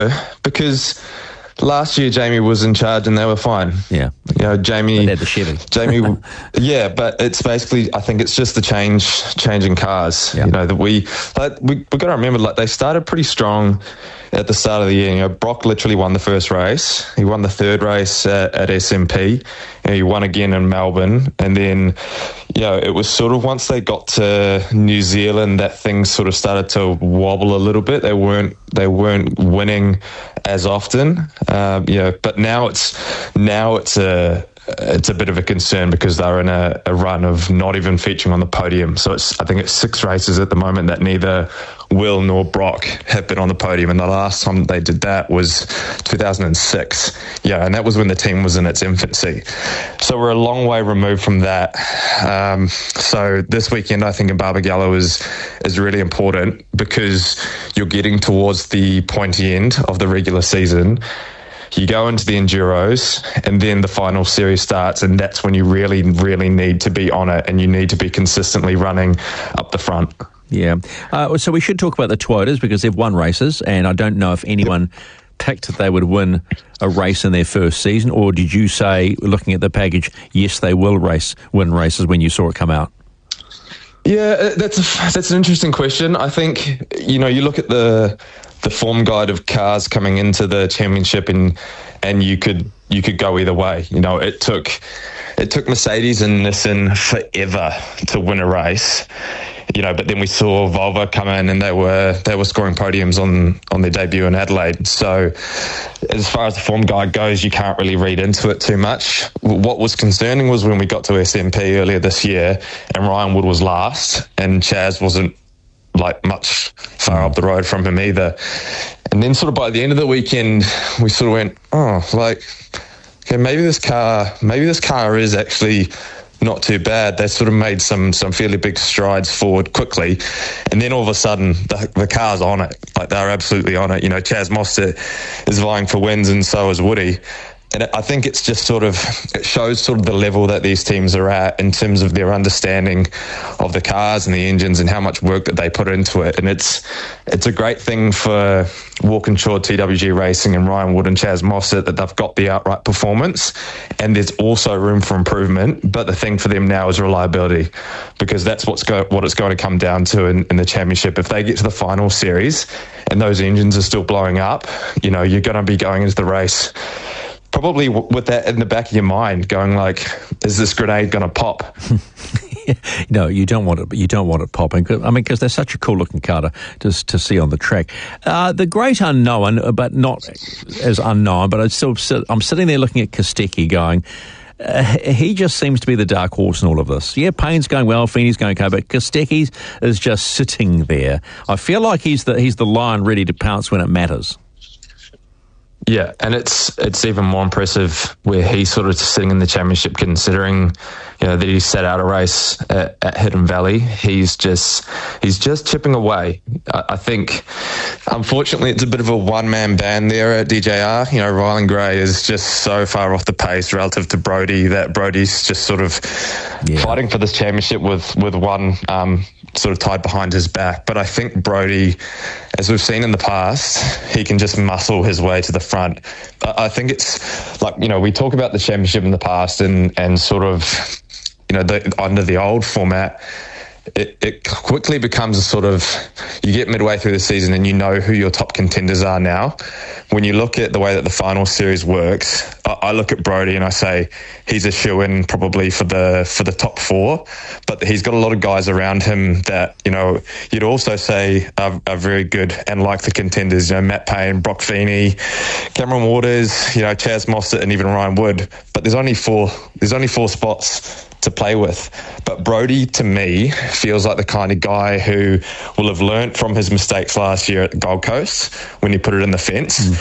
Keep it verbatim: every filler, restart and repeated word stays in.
because last year Jamie was in charge and they were fine. Yeah. You know, Jamie... They had the Chevy. Jamie, yeah, but it's basically, I think it's just the change, changing cars. Yeah. You know, that we, like, we, we've got to remember, like, they started pretty strong at the start of the year. You know, Brock literally won the first race. He won the third race at, at S M P. You know, he won again in Melbourne. And then, you know, it was sort of once they got to New Zealand that things sort of started to wobble a little bit. They weren't, they weren't winning as often. Um, you know, but now it's, now it's a, it's a bit of a concern because they're in a, a run of not even featuring on the podium. So it's, I think it's six races at the moment that neither Will nor Brock have been on the podium. And the last time they did that was two thousand six. Yeah, and that was when the team was in its infancy. So we're a long way removed from that. Um, so this weekend, I think in Barbagallo is, is really important because you're getting towards the pointy end of the regular season. You go into the Enduros and then the final series starts, and that's when you really, really need to be on it and you need to be consistently running up the front. Yeah. Uh, so we should talk about the Toyotas because they've won races, and I don't know if anyone picked that they would win a race in their first season, or did you say, looking at the package, yes, they will race win races when you saw it come out? Yeah, that's a, that's an interesting question. I think, you know, you look at the the form guide of cars coming into the championship, and and you could you could go either way. You know, it took it took Mercedes and Nissan forever to win a race. You know, but then we saw Volvo come in and they were they were scoring podiums on, on their debut in Adelaide. So as far as the form guide goes, you can't really read into it too much. What was concerning was when we got to S M P earlier this year and Ryan Wood was last and Chaz wasn't like much far up the road from him either. And then sort of by the end of the weekend, we sort of went, oh, like, okay, maybe this car, maybe this car is actually not too bad. They sort of made some some fairly big strides forward quickly, and then all of a sudden the, the car's on it. Like, they're absolutely on it. You know, Chaz Mostert is vying for wins, and so is Woody. And I think it's just sort of, it shows sort of the level that these teams are at in terms of their understanding of the cars and the engines and how much work that they put into it. And it's it's a great thing for Walkinshaw, T W G Racing and Ryan Wood and Chaz Mostert that they've got the outright performance, and there's also room for improvement. But the thing for them now is reliability, because that's what's go, what it's going to come down to in, in the championship. If they get to the final series and those engines are still blowing up, you know, you're going to be going into the race probably with that in the back of your mind, going like, is this grenade going to pop? No, you don't want it. You don't want it popping. I mean, because they're such a cool-looking car to, to, to see on the track. Uh, the great unknown, but not as unknown. But I still, sit, I'm sitting there looking at Kostecki, going, uh, he just seems to be the dark horse in all of this. Yeah, Payne's going well, Feeney's going okay, but Kostecki is just sitting there. I feel like he's the he's the lion ready to pounce when it matters. Yeah, and it's it's even more impressive where he's sort of sitting in the championship, considering, you know, that he set out a race at, at Hidden Valley. He's just he's just chipping away. I, I think, unfortunately, it's a bit of a one-man band there at D J R. You know, Rylan Gray is just so far off the pace relative to Brody that Brody's just sort of yeah. fighting for this championship with, with one um, sort of tied behind his back. But I think Brody, as we've seen in the past, he can just muscle his way to the front. I think it's like, you know, we talk about the championship in the past and, and sort of, you know, the, under the old format, it, it quickly becomes a sort of, you get midway through the season and you know who your top contenders are now. When you look at the way that the final series works, I, I look at Brody and I say he's a shoo-in probably for the for the top four, but he's got a lot of guys around him that, you know, you'd also say are, are very good and like the contenders. You know, Matt Payne, Brock Feeney, Cameron Waters, you know, Chaz Mostert and even Ryan Wood. But there's only four. There's only four spots to play with. But Brody, to me, feels like the kind of guy who will have learnt from his mistakes last year at the Gold Coast when he put it in the fence. Mm.